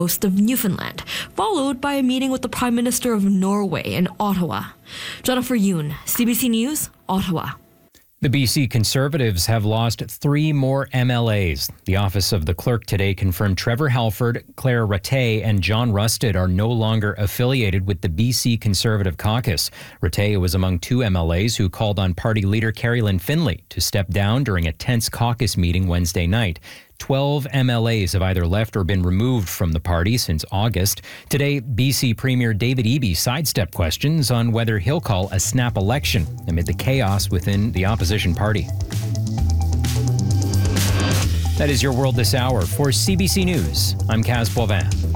coast of Newfoundland, followed by a meeting with the Prime Minister of Norway in Ottawa. Jennifer Yoon, CBC News, Ottawa. The BC Conservatives have lost 3 more MLAs. The Office of the Clerk today confirmed Trevor Halford, Claire Rattay, and John Rusted are no longer affiliated with the BC Conservative Caucus. Rattay was among 2 MLAs who called on party leader Carrie Lynn Finlay to step down during a tense caucus meeting Wednesday night. 12 MLAs have either left or been removed from the party since August. Today, BC Premier David Eby sidestepped questions on whether he'll call a snap election amid the chaos within the opposition party. That is your world this hour. For CBC News, I'm Kaz Boivin.